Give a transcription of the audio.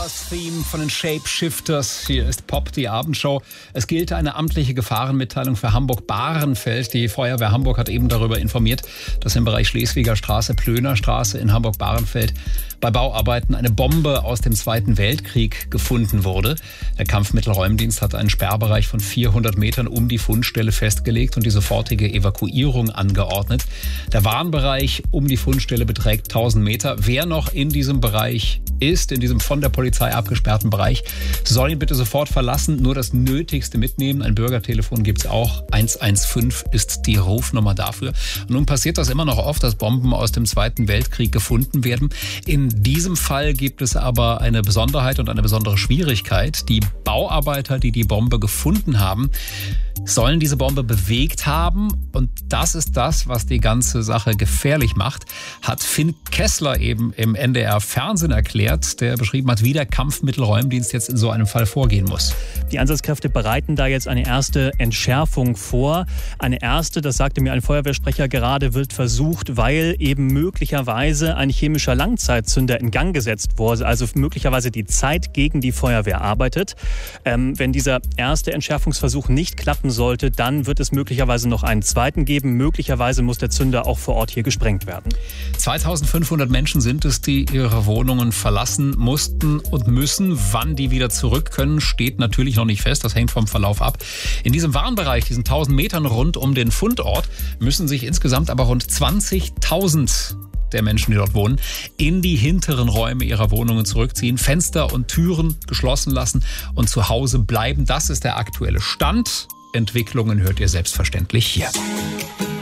Theme von den Shapeshifters. Hier ist Pop, die Abendshow. Es gilt eine amtliche Gefahrenmitteilung für Hamburg-Bahrenfeld. Die Feuerwehr Hamburg hat eben darüber informiert, dass im Bereich Schleswiger Straße, Plöner Straße in Hamburg-Bahrenfeld bei Bauarbeiten eine Bombe aus dem Zweiten Weltkrieg gefunden wurde. Der Kampfmittelräumdienst hat einen Sperrbereich von 400 Metern um die Fundstelle festgelegt und die sofortige Evakuierung angeordnet. Der Warnbereich um die Fundstelle beträgt 1000 Meter. Wer noch in diesem Bereich ist, in diesem von der Polizei abgesperrten Bereich, soll ihn bitte sofort verlassen, nur das Nötigste mitnehmen. Ein Bürgertelefon gibt's auch. 115 ist die Rufnummer dafür. Und nun passiert das immer noch oft, dass Bomben aus dem Zweiten Weltkrieg gefunden werden. In diesem Fall gibt es aber eine Besonderheit und eine besondere Schwierigkeit. Die Bauarbeiter, die die Bombe gefunden haben, sollen diese Bombe bewegt haben. Und das ist das, was die ganze Sache gefährlich macht, hat Finn Kessler eben im NDR-Fernsehen erklärt, der beschrieben hat, wie der Kampfmittelräumdienst jetzt in so einem Fall vorgehen muss. Die Einsatzkräfte bereiten da jetzt eine erste Entschärfung vor. Eine erste, das sagte mir ein Feuerwehrsprecher gerade, wird versucht, weil eben möglicherweise ein chemischer Langzeitzünder in Gang gesetzt wurde, also möglicherweise die Zeit gegen die Feuerwehr arbeitet. Wenn dieser erste Entschärfungsversuch nicht klappen sollte, dann wird es möglicherweise noch einen zweiten geben. Möglicherweise muss der Zünder auch vor Ort hier gesprengt werden. 2500 Menschen sind es, die ihre Wohnungen verlassen mussten und müssen. Wann die wieder zurück können, steht natürlich noch nicht fest. Das hängt vom Verlauf ab. In diesem Warnbereich, diesen 1000 Metern rund um den Fundort, müssen sich insgesamt aber rund 20.000 der Menschen, die dort wohnen, in die hinteren Räume ihrer Wohnungen zurückziehen, Fenster und Türen geschlossen lassen und zu Hause bleiben. Das ist der aktuelle Stand. Entwicklungen hört ihr selbstverständlich hier.